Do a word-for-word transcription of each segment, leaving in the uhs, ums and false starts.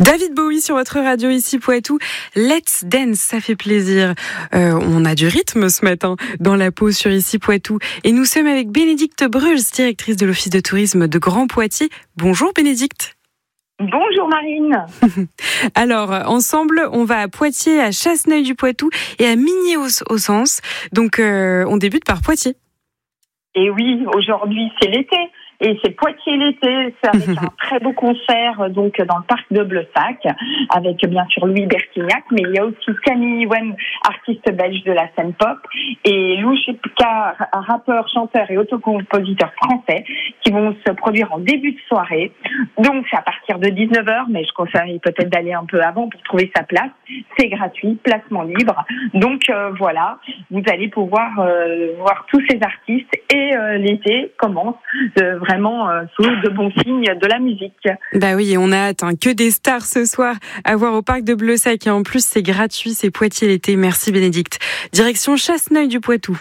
David Bowie sur votre radio ici Poitou. Let's Dance, ça fait plaisir. Euh, on a du rythme ce matin dans la pause sur ici Poitou. Et nous sommes avec Bénédicte Bruls, directrice de l'Office de tourisme de Grand Poitiers. Bonjour Bénédicte. Bonjour Marine. Alors, ensemble, on va à Poitiers, à Chasseneuil-du-Poitou et à Migné-aux-Sens. Donc, euh, on débute par Poitiers. Et oui, aujourd'hui, c'est l'été. Et c'est Poitiers l'été, c'est avec un très beau concert donc dans le parc de Bleusac, avec bien sûr Louis Bertignac, mais il y a aussi Camille Wen, artiste belge de la scène pop, et Lou Chipka, rappeur, chanteur et autocompositeur français, qui vont se produire en début de soirée. Donc c'est à partir de dix-neuf heures, mais je conseille peut-être d'aller un peu avant pour trouver sa place. C'est gratuit, placement libre. Donc euh, voilà, vous allez pouvoir euh, voir tous ces artistes et euh, l'été commence euh, vraiment Vraiment euh, sous de bons signes de la musique. Bah oui, et on a hâte, hein, que des stars ce soir à voir au parc de Bleusac. Et en plus, c'est gratuit, c'est Poitiers l'été. Merci Bénédicte. Direction Chasseneuil-du-Poitou.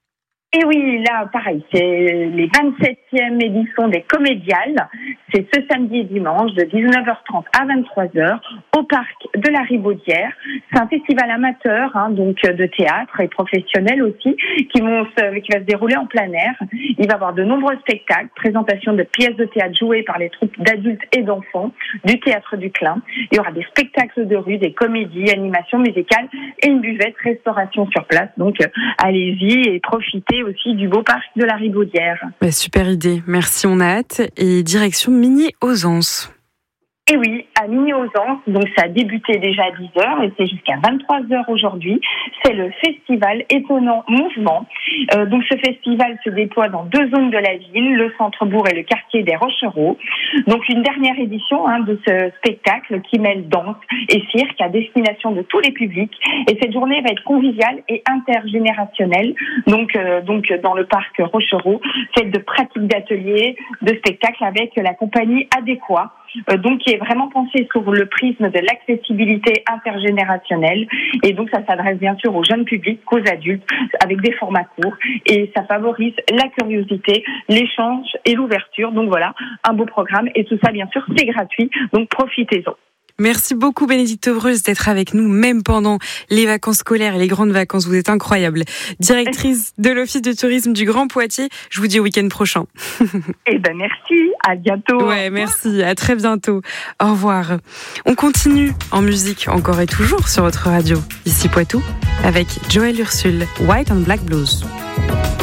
Et oui, là, pareil, c'est les vingt-septième éditions des Comédiales. C'est ce samedi et dimanche de dix-neuf heures trente à vingt-trois heures au parc de la Ribaudière. C'est un festival amateur, hein, donc de théâtre et professionnel aussi, qui, vont se, qui va se dérouler en plein air. Il va y avoir de nombreux spectacles, présentations de pièces de théâtre jouées par les troupes d'adultes et d'enfants du Théâtre du Clin. Il y aura des spectacles de rue, des comédies, animations musicales et une buvette, restauration sur place. Donc, euh, allez-y et profitez aussi du beau parc de la Ribaudière. Bah, super idée, merci, on a hâte. Et direction Migné-aux-Sens. Et oui, à Migné-aux-Sens, donc ça a débuté déjà à dix heures et c'est jusqu'à vingt-trois heures aujourd'hui. C'est le festival Étonnant Mouvement. Euh, donc ce festival se déploie dans deux zones de la ville, le centre-bourg et le quartier des Rochereaux. Donc une dernière édition hein, de ce spectacle qui mêle danse et cirque à destination de tous les publics. Et cette journée va être conviviale et intergénérationnelle. Donc, euh, donc dans le parc Rochereaux, faite de pratiques d'ateliers, de spectacles avec la compagnie Adéquat. Euh, donc qui est vraiment pensé sur le prisme de l'accessibilité intergénérationnelle et donc ça s'adresse bien sûr aux jeunes publics qu'aux adultes avec des formats courts et ça favorise la curiosité, l'échange et l'ouverture. Donc voilà, un beau programme et tout ça bien sûr c'est gratuit, donc profitez-en. Merci beaucoup Bénédicte Bruls d'être avec nous, même pendant les vacances scolaires et les grandes vacances. Vous êtes incroyable. Directrice de l'Office de tourisme du Grand Poitiers. Je vous dis au week-end prochain. Eh ben merci, à bientôt. Ouais, merci, à très bientôt. Au revoir. On continue en musique encore et toujours sur votre radio, ici Poitou, avec Joël Ursule, White and Black Blues.